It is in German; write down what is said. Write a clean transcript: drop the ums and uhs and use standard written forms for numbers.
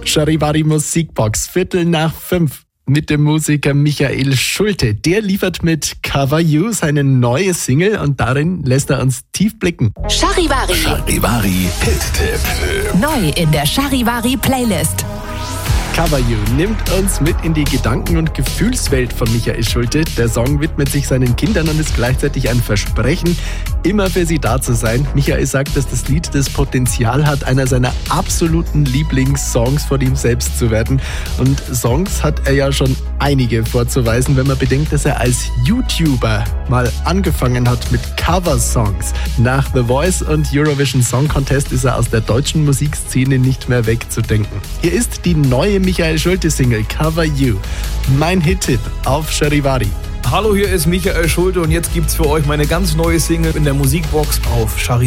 Charivari Musikbox, 4:45 mit dem Musiker Michael Schulte. Der liefert mit Cover You seine neue Single und darin lässt er uns tief blicken. Charivari. Charivari Hit-Tipp. Neu in der Charivari Playlist. Cover You nimmt uns mit in die Gedanken- und Gefühlswelt von Michael Schulte. Der Song widmet sich seinen Kindern und ist gleichzeitig ein Versprechen, immer für sie da zu sein. Michael sagt, dass das Lied das Potenzial hat, einer seiner absoluten Lieblingssongs von ihm selbst zu werden. Und Songs hat er ja schon einige vorzuweisen, wenn man bedenkt, dass er als YouTuber mal angefangen hat mit Cover-Songs. Nach The Voice und Eurovision Song Contest ist er aus der deutschen Musikszene nicht mehr wegzudenken. Hier ist die neue Michael Schulte-Single Cover You. Mein Hit-Tipp auf Charivari. Hallo, hier ist Michael Schulte und jetzt gibt's für euch meine ganz neue Single in der Musikbox auf Charivari.